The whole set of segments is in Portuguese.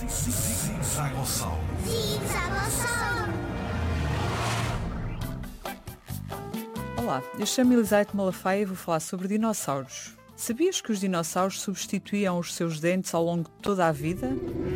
Zigzagossauro. Olá, eu chamo Elisaete Malafaia e vou falar sobre dinossauros. Sabias que os dinossauros substituíam os seus dentes ao longo de toda a vida?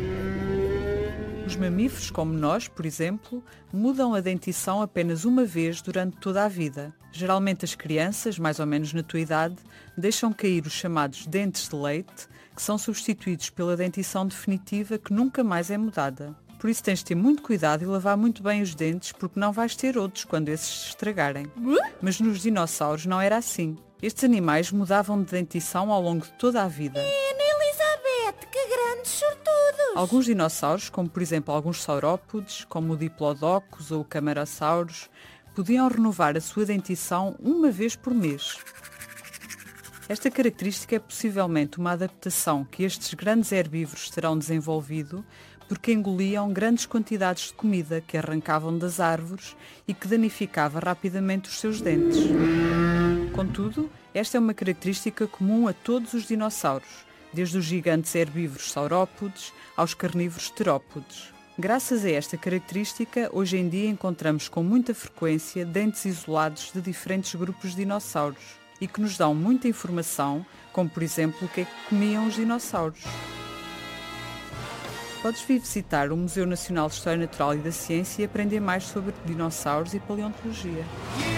Os mamíferos, como nós, por exemplo, mudam a dentição apenas uma vez durante toda a vida. Geralmente as crianças, mais ou menos na tua idade, deixam cair os chamados dentes de leite, que são substituídos pela dentição definitiva que nunca mais é mudada. Por isso tens de ter muito cuidado e lavar muito bem os dentes, porque não vais ter outros quando esses se estragarem. Mas nos dinossauros não era assim. Estes animais mudavam de dentição ao longo de toda a vida. Elizabeth, que grandes sortudos! Alguns dinossauros, como por exemplo alguns saurópodes, como o Diplodocus ou o Camarasaurus, podiam renovar a sua dentição uma vez por mês. Esta característica é possivelmente uma adaptação que estes grandes herbívoros terão desenvolvido porque engoliam grandes quantidades de comida que arrancavam das árvores e que danificava rapidamente os seus dentes. Contudo, esta é uma característica comum a todos os dinossauros, desde os gigantes herbívoros saurópodes aos carnívoros terópodes. Graças a esta característica, hoje em dia encontramos com muita frequência dentes isolados de diferentes grupos de dinossauros e que nos dão muita informação, como por exemplo o que é que comiam os dinossauros. Podes vir visitar o Museu Nacional de História Natural e da Ciência e aprender mais sobre dinossauros e paleontologia.